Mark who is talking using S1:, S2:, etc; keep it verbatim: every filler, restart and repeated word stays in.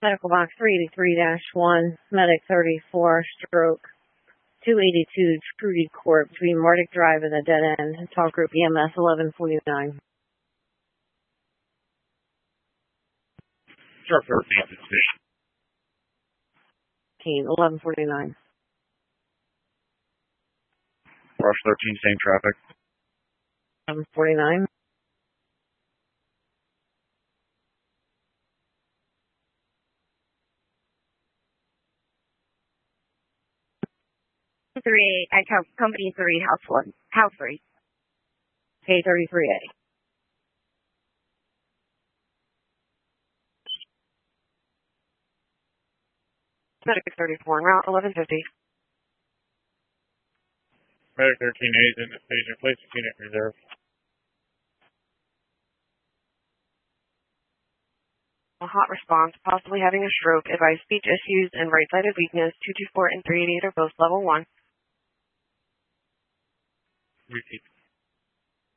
S1: Medical box three eighty-three dash one, medic thirty-four, stroke two eighty-two, Trudy Court, between Mardick Drive and the dead end. Talk group E M S eleven forty-nine.
S2: Sharp thirteen, station.
S1: eleven forty-nine.
S2: Rush thirteen, same traffic.
S1: eleven forty-nine.
S3: three, I count company three, house one, house three.
S1: K thirty-three A. Medic thirty-four, en route eleven fifty.
S2: Medic thirteen A is in the station. Place the unit reserve.
S1: A hot response, possibly having a stroke. Advise speech issues and right-sided weakness. two two four and three eighty-eight are both level one.
S2: Repeat.